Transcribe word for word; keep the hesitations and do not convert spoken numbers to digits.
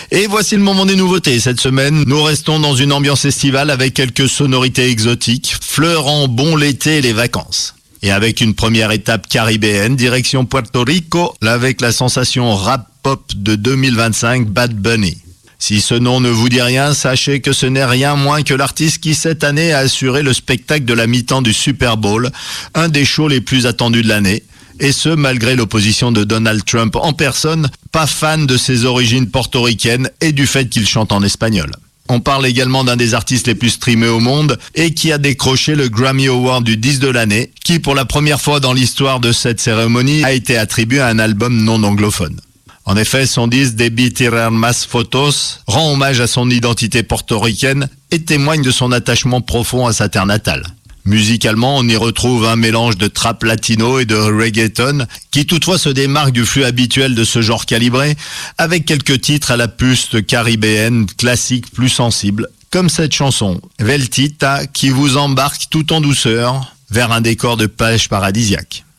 Et voici le moment des nouveautés. Cette semaine, nous restons dans une ambiance estivale avec quelques sonorités exotiques, fleurant bon l'été et les vacances. Et avec une première étape caribéenne, direction Puerto Rico, avec la sensation rap-pop de deux mille vingt-cinq, Bad Bunny. Si ce nom ne vous dit rien, sachez que ce n'est rien moins que l'artiste qui cette année a assuré le spectacle de la mi-temps du Super Bowl, un des shows les plus attendus de l'année. Et ce, malgré l'opposition de Donald Trump en personne, pas fan de ses origines portoricaines et du fait qu'il chante en espagnol. On parle également d'un des artistes les plus streamés au monde et qui a décroché le Grammy Award du disque de l'année, qui pour la première fois dans l'histoire de cette cérémonie a été attribué à un album non anglophone. En effet, son disque Debí tirar más fotos rend hommage à son identité portoricaine et témoigne de son attachement profond à sa terre natale. Musicalement, on y retrouve un mélange de trap latino et de reggaeton qui toutefois se démarque du flux habituel de ce genre calibré, avec quelques titres à la puce caribéenne classique plus sensible, comme cette chanson Veltita qui vous embarque tout en douceur vers un décor de pêche paradisiaque.